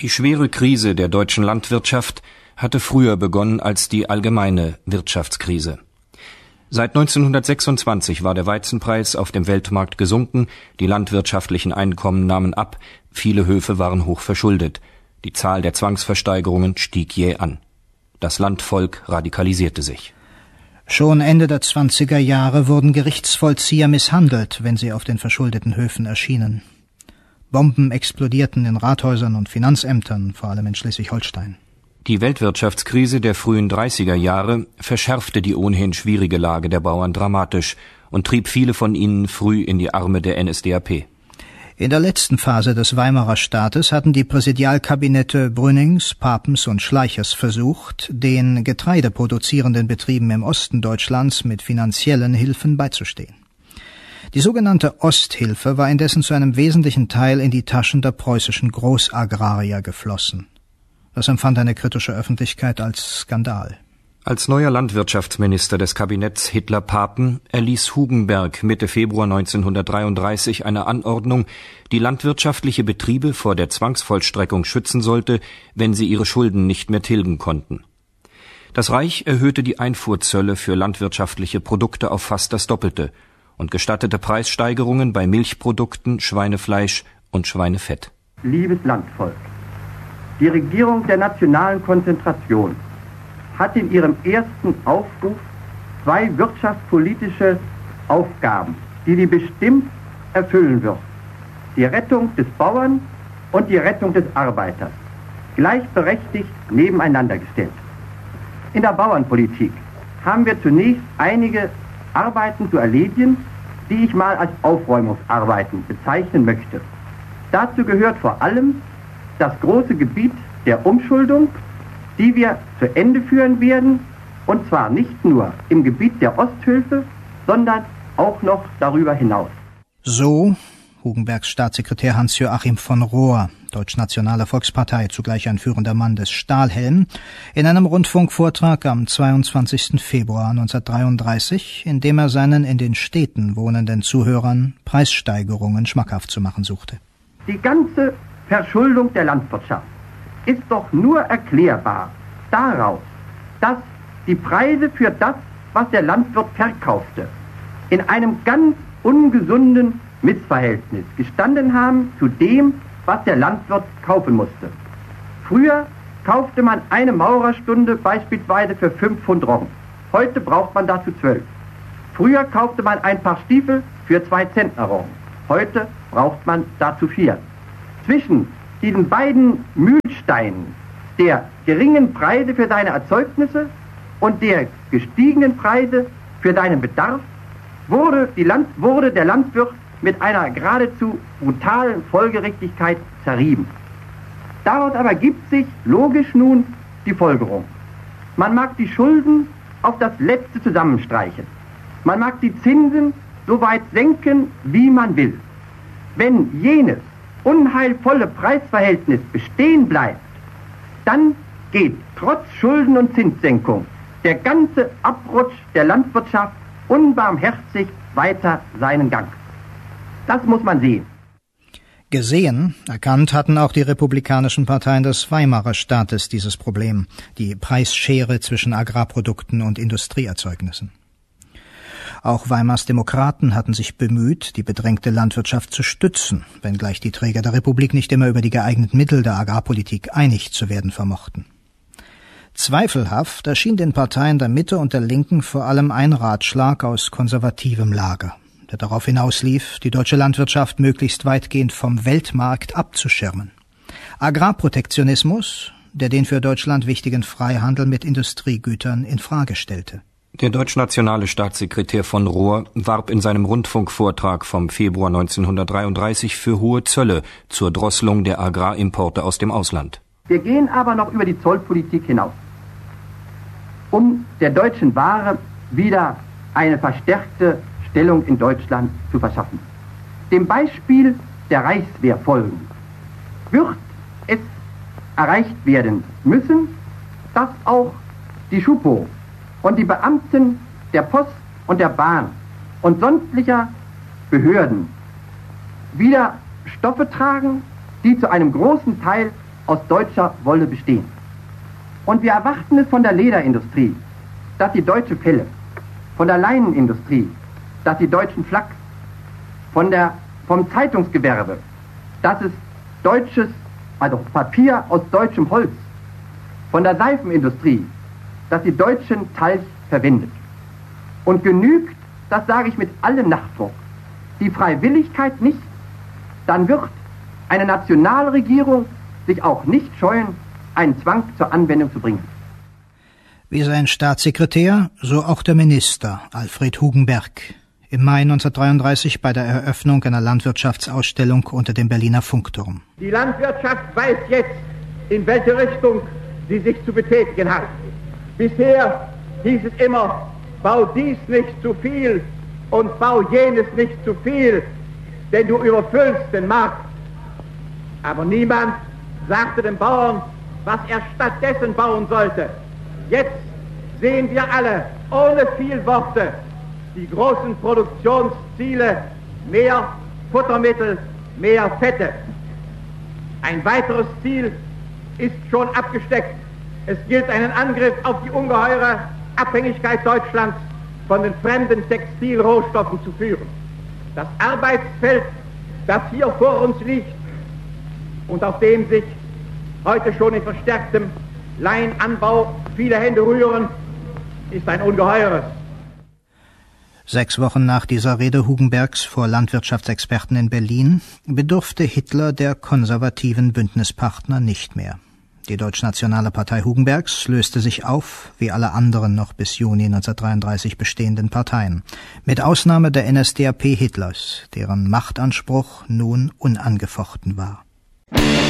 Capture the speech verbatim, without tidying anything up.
Die schwere Krise der deutschen Landwirtschaft hatte früher begonnen als die allgemeine Wirtschaftskrise. Seit neunzehnhundertsechsundzwanzig war der Weizenpreis auf dem Weltmarkt gesunken, die landwirtschaftlichen Einkommen nahmen ab, viele Höfe waren hoch verschuldet, die Zahl der Zwangsversteigerungen stieg jäh an. Das Landvolk radikalisierte sich. Schon Ende der zwanziger Jahre wurden Gerichtsvollzieher misshandelt, wenn sie auf den verschuldeten Höfen erschienen. Bomben explodierten in Rathäusern und Finanzämtern, vor allem in Schleswig-Holstein. Die Weltwirtschaftskrise der frühen dreißiger Jahre verschärfte die ohnehin schwierige Lage der Bauern dramatisch und trieb viele von ihnen früh in die Arme der N S D A P. In der letzten Phase des Weimarer Staates hatten die Präsidialkabinette Brünings, Papens und Schleichers versucht, den getreideproduzierenden Betrieben im Osten Deutschlands mit finanziellen Hilfen beizustehen. Die sogenannte Osthilfe war indessen zu einem wesentlichen Teil in die Taschen der preußischen Großagrarier geflossen. Das empfand eine kritische Öffentlichkeit als Skandal. Als neuer Landwirtschaftsminister des Kabinetts Hitler-Papen erließ Hugenberg Mitte Februar neunzehnhundertdreiunddreißig eine Anordnung, die landwirtschaftliche Betriebe vor der Zwangsvollstreckung schützen sollte, wenn sie ihre Schulden nicht mehr tilgen konnten. Das Reich erhöhte die Einfuhrzölle für landwirtschaftliche Produkte auf fast das Doppelte und gestattete Preissteigerungen bei Milchprodukten, Schweinefleisch und Schweinefett. Liebes Landvolk, die Regierung der nationalen Konzentration hat in ihrem ersten Aufruf zwei wirtschaftspolitische Aufgaben, die sie bestimmt erfüllen wird. Die Rettung des Bauern und die Rettung des Arbeiters, gleichberechtigt nebeneinander gestellt. In der Bauernpolitik haben wir zunächst einige Arbeiten zu erledigen, die ich mal als Aufräumungsarbeiten bezeichnen möchte. Dazu gehört vor allem das große Gebiet der Umschuldung, die wir zu Ende führen werden, und zwar nicht nur im Gebiet der Osthöfe, sondern auch noch darüber hinaus. So Hugenbergs Staatssekretär Hans-Joachim von Rohr, Deutschnationale Volkspartei, zugleich ein führender Mann des Stahlhelm, in einem Rundfunkvortrag am zweiundzwanzigsten Februar neunzehnhundertdreiunddreißig, in dem er seinen in den Städten wohnenden Zuhörern Preissteigerungen schmackhaft zu machen suchte. Die ganze Verschuldung der Landwirtschaft ist doch nur erklärbar daraus, dass die Preise für das, was der Landwirt verkaufte, in einem ganz ungesunden Missverhältnis gestanden haben zu dem, was der Landwirt kaufen musste. Früher kaufte man eine Maurerstunde beispielsweise für fünf Pfund Roggen. Heute braucht man dazu zwölf. Früher kaufte man ein Paar Stiefel für zwei Zentner Roggen. Heute braucht man dazu vier. Zwischen diesen beiden Mühlsteinen der geringen Preise für seine Erzeugnisse und der gestiegenen Preise für seinen Bedarf wurde, die Land, wurde der Landwirt mit einer geradezu brutalen Folgerichtigkeit zerrieben. Daraus aber gibt sich logisch nun die Folgerung. Man mag die Schulden auf das Letzte zusammenstreichen. Man mag die Zinsen so weit senken, wie man will. Wenn jenes unheilvolle Preisverhältnis bestehen bleibt, dann geht trotz Schulden- und Zinssenkung der ganze Abrutsch der Landwirtschaft unbarmherzig weiter seinen Gang. Das muss man sehen. Gesehen, erkannt hatten auch die republikanischen Parteien des Weimarer Staates dieses Problem, die Preisschere zwischen Agrarprodukten und Industrieerzeugnissen. Auch Weimars Demokraten hatten sich bemüht, die bedrängte Landwirtschaft zu stützen, wenngleich die Träger der Republik nicht immer über die geeigneten Mittel der Agrarpolitik einig zu werden vermochten. Zweifelhaft erschien den Parteien der Mitte und der Linken vor allem ein Ratschlag aus konservativem Lager, der darauf hinauslief, die deutsche Landwirtschaft möglichst weitgehend vom Weltmarkt abzuschirmen. Agrarprotektionismus, der den für Deutschland wichtigen Freihandel mit Industriegütern in Frage stellte. Der deutschnationale Staatssekretär von Rohr warb in seinem Rundfunkvortrag vom Februar neunzehnhundertdreiunddreißig für hohe Zölle zur Drosselung der Agrarimporte aus dem Ausland. Wir gehen aber noch über die Zollpolitik hinaus, um der deutschen Ware wieder eine verstärkte Stellung in Deutschland zu verschaffen. Dem Beispiel der Reichswehr folgen, wird es erreicht werden müssen, dass auch die Schupo und die Beamten der Post und der Bahn und sonstiger Behörden wieder Stoffe tragen, die zu einem großen Teil aus deutscher Wolle bestehen. Und wir erwarten es von der Lederindustrie, dass die deutsche Felle, von der Leinenindustrie, dass die deutschen Flachs, von der, vom Zeitungsgewerbe, dass es deutsches, also Papier aus deutschem Holz, von der Seifenindustrie, dass die deutschen Talg verwendet. Und genügt, das sage ich mit allem Nachdruck, die Freiwilligkeit nicht, dann wird eine Nationalregierung sich auch nicht scheuen, einen Zwang zur Anwendung zu bringen. Wie sein Staatssekretär, so auch der Minister Alfred Hugenberg im Mai neunzehnhundertdreiunddreißig bei der Eröffnung einer Landwirtschaftsausstellung unter dem Berliner Funkturm. Die Landwirtschaft weiß jetzt, in welche Richtung sie sich zu betätigen hat. Bisher hieß es immer, bau dies nicht zu viel und bau jenes nicht zu viel, denn du überfüllst den Markt. Aber niemand sagte dem Bauern, was er stattdessen bauen sollte. Jetzt sehen wir alle, ohne viel Worte, die großen Produktionsziele, mehr Futtermittel, mehr Fette. Ein weiteres Ziel ist schon abgesteckt. Es gilt einen Angriff auf die ungeheure Abhängigkeit Deutschlands von den fremden Textilrohstoffen zu führen. Das Arbeitsfeld, das hier vor uns liegt und auf dem sich heute schon in verstärktem Leinanbau viele Hände rühren, ist ein ungeheures. Sechs Wochen nach dieser Rede Hugenbergs vor Landwirtschaftsexperten in Berlin bedurfte Hitler der konservativen Bündnispartner nicht mehr. Die Deutschnationale Partei Hugenbergs löste sich auf, wie alle anderen noch bis Juni neunzehnhundertdreiunddreißig bestehenden Parteien, mit Ausnahme der N S D A P Hitlers, deren Machtanspruch nun unangefochten war.